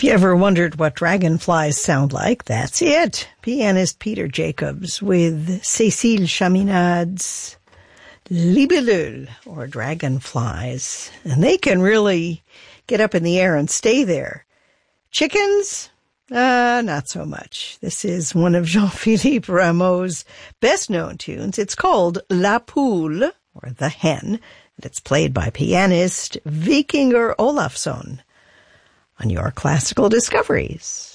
If you ever wondered what dragonflies sound like, that's it. Pianist Peter Jacobs with Cécile Chaminade's Libellule, or dragonflies. And they can really get up in the air and stay there. Chickens? Not so much. This is one of Jean-Philippe Rameau's best-known tunes. It's called La Poule, or The Hen, and it's played by pianist Vikingur Olafsson on your Classical Discoveries.